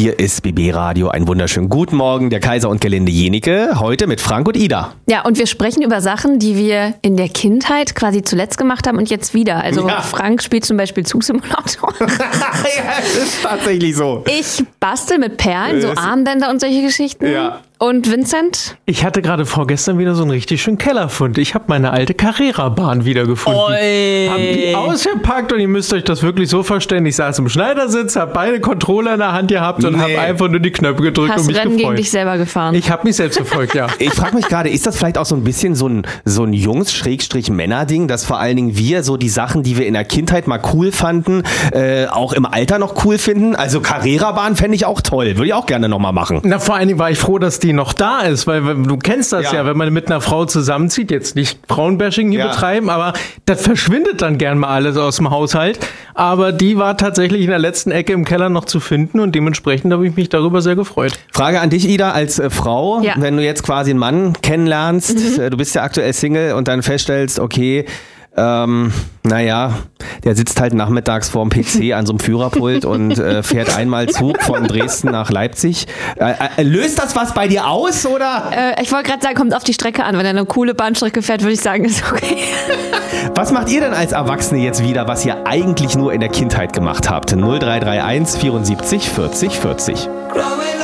Hier ist BB Radio. Einen wunderschönen guten Morgen, der Kaiser und Gelinde Jenicke. Heute mit Frank und Ida. Ja, und wir sprechen über Sachen, die wir in der Kindheit quasi zuletzt gemacht haben und jetzt wieder. Also ja. Frank spielt zum Beispiel Zugsimulator. Ja, das ist tatsächlich so. Ich bastel mit Perlen, so Armbänder und solche Geschichten. Ja. Und Vincent? Ich hatte gerade vorgestern wieder so einen richtig schönen Kellerfund. Ich habe meine alte Carrera-Bahn wiedergefunden. Hab die ausgepackt und ihr müsst euch das wirklich so vorstellen. Ich saß im Schneidersitz, habe beide Controller in der Hand gehabt und habe einfach nur die Knöpfe gedrückt und mich gefreut. Hast du Rennen gegen dich selber gefahren? Ich habe mich selbst verfolgt, ja. Ich frage mich gerade, ist das vielleicht auch so ein bisschen so ein Jungs-Männer-Ding, dass vor allen Dingen wir so die Sachen, die wir in der Kindheit mal cool fanden, auch im Alter noch cool finden? Also Carrera-Bahn fände ich auch toll. Würde ich auch gerne nochmal machen. Na, vor allen Dingen war ich froh, dass die noch da ist, weil du kennst das ja, wenn man mit einer Frau zusammenzieht, jetzt nicht Frauenbashing hier betreiben, aber das verschwindet dann gern mal alles aus dem Haushalt. Aber die war tatsächlich in der letzten Ecke im Keller noch zu finden und dementsprechend habe ich mich darüber sehr gefreut. Frage an dich, Ida, als Frau, wenn du jetzt quasi einen Mann kennenlernst, du bist ja aktuell Single und dann feststellst, okay, naja, der sitzt halt nachmittags vorm PC an so einem Führerpult und fährt einmal Zug von Dresden nach Leipzig. Löst das was bei dir aus, oder? Ich wollte gerade sagen, kommt auf die Strecke an. Wenn er eine coole Bahnstrecke fährt, würde ich sagen, ist okay. Was macht ihr denn als Erwachsene jetzt wieder, was ihr eigentlich nur in der Kindheit gemacht habt? 0331 74 40 40.